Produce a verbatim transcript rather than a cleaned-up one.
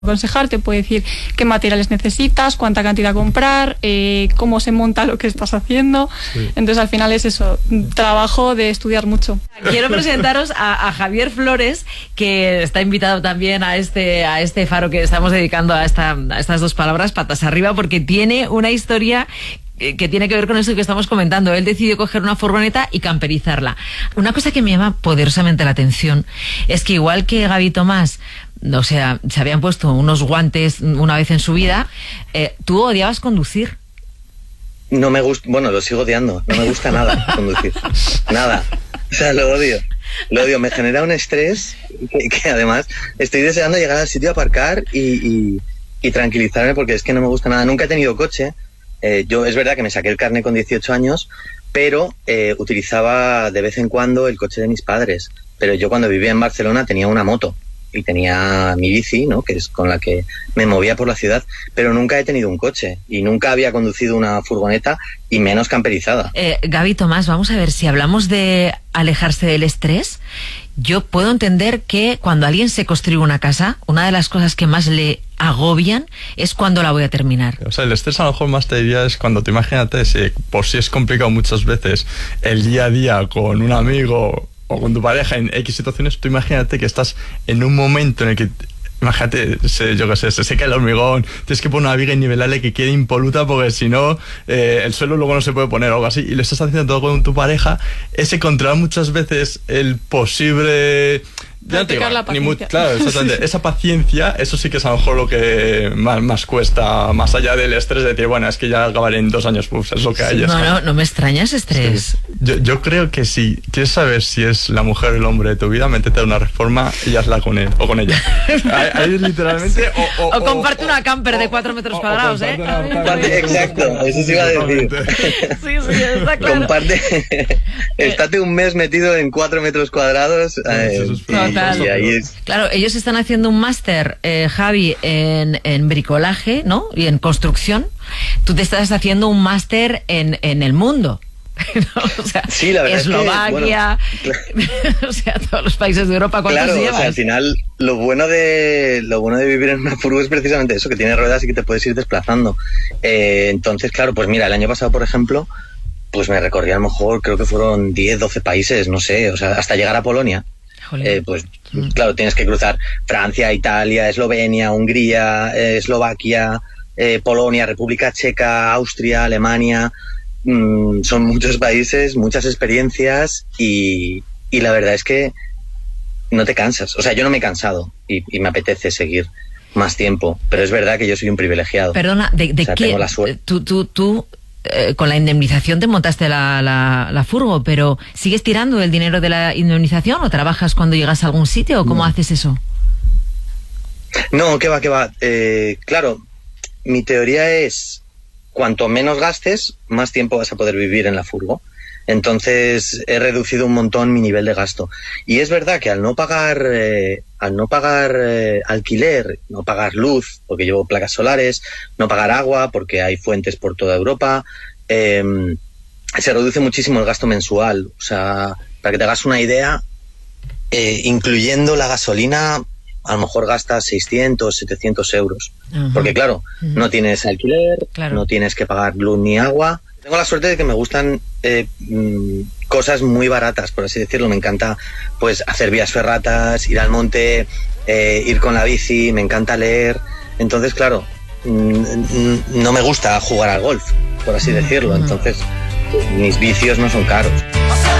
aconsejar, te puede decir qué materiales necesitas, cuánta cantidad comprar, eh, cómo se monta lo que estás haciendo. Sí. Entonces al final es eso, trabajo de estudiar mucho. Quiero presentaros a, a Javier Flores, que está invitado también a este, a este faro que estamos dedicando a, esta, a estas dos palabras, patas arriba, porque tiene una historia que tiene que ver con eso que estamos comentando. Él decidió coger una furgoneta y camperizarla. Una cosa que me llama poderosamente la atención es que, igual que Gaby Tomás, o sea, se habían puesto unos guantes una vez en su vida, eh, tú odiabas conducir. No me gusta, bueno, lo sigo odiando, no me gusta nada conducir, nada, o sea, lo odio, lo odio, me genera un estrés que, que además estoy deseando llegar al sitio a aparcar y, y, y tranquilizarme, porque es que no me gusta nada. Nunca he tenido coche, eh, yo es verdad que me saqué el carnet con dieciocho años, pero eh, utilizaba de vez en cuando el coche de mis padres, pero yo cuando vivía en Barcelona tenía una moto y tenía mi bici, ¿no?, que es con la que me movía por la ciudad, pero nunca he tenido un coche y nunca había conducido una furgoneta, y menos camperizada. Eh, Gaby Tomás, vamos a ver, si hablamos de alejarse del estrés, yo puedo entender que cuando alguien se construye una casa, una de las cosas que más le agobian es cuando la voy a terminar. O sea, el estrés a lo mejor más te diría es cuando te imagínate, si por si es complicado muchas veces el día a día con un amigo o con tu pareja en X situaciones, tú imagínate que estás en un momento en el que, imagínate, se, yo qué sé, se seca el hormigón, tienes que poner una viga innivelable que quede impoluta porque si no, eh, el suelo luego no se puede poner o algo así, y lo estás haciendo todo con tu pareja, ese controlar muchas veces el posible... Ya te digo, ni muy, claro, exactamente. Esa paciencia, eso sí que es a lo mejor lo que más, más cuesta, más allá del estrés de decir, bueno, es que ya acabaré en dos años, pues es lo que hay. No, no, no me extraña ese estrés. Sí. Yo, yo creo que si quieres saber si es la mujer o el hombre de tu vida, métete a una reforma y hazla con él o con ella. Ahí, ahí literalmente. O, o, o comparte o, una camper o, de cuatro metros o, cuadrados, ¿eh? Comparte, exacto, eso sí iba a decir. Sí, sí, está claro. Comparte, estate un mes metido en cuatro metros cuadrados. Eh, Total. Y ahí es... Claro, ellos están haciendo un máster, eh, Javi, en, en bricolaje, ¿no? Y en construcción. Tú te estás haciendo un máster en, en el mundo. ¿No? O sea, sí, la verdad Eslovaquia, es que, bueno, o sea, todos los países de Europa. ¿Cuántos claro, llevas? O sea, al final, lo bueno de lo bueno de vivir en una furgo es precisamente eso, que tiene ruedas y que te puedes ir desplazando. Eh, entonces, claro, pues mira, el año pasado, por ejemplo, pues me recorrí a lo mejor, creo que fueron diez, doce países, no sé, o sea, hasta llegar a Polonia. Eh, pues mm. claro, tienes que cruzar Francia, Italia, Eslovenia, Hungría, eh, Eslovaquia, eh, Polonia, República Checa, Austria, Alemania. Mm, son muchos países, muchas experiencias y, y la verdad es que no te cansas. O sea, yo no me he cansado y, y me apetece seguir más tiempo, pero es verdad que yo soy un privilegiado. Perdona, ¿de, de o sea, qué? Tengo la suerte. Tú, tú, tú eh, con la indemnización te montaste la, la, la furgo, pero ¿sigues tirando el dinero de la indemnización o trabajas cuando llegas a algún sitio o cómo no. haces eso? No, que va, que va. Eh, claro, mi teoría es cuanto menos gastes, más tiempo vas a poder vivir en la furgo. Entonces he reducido un montón mi nivel de gasto. Y es verdad que al no pagar, eh, al no pagar eh, alquiler, no pagar luz, porque llevo placas solares, no pagar agua, porque hay fuentes por toda Europa, eh, se reduce muchísimo el gasto mensual. O sea, para que te hagas una idea, eh, incluyendo la gasolina, a lo mejor gastas seiscientos, setecientos euros. Uh-huh. Porque claro, uh-huh. no tienes alquiler, claro. no tienes que pagar luz ni agua. Tengo la suerte de que me gustan eh, mmm, cosas muy baratas, por así decirlo. Me encanta pues hacer vías ferratas, ir al monte, eh, ir con la bici, me encanta leer. Entonces, claro, mmm, no me gusta jugar al golf, por así decirlo. Entonces, mis vicios no son caros.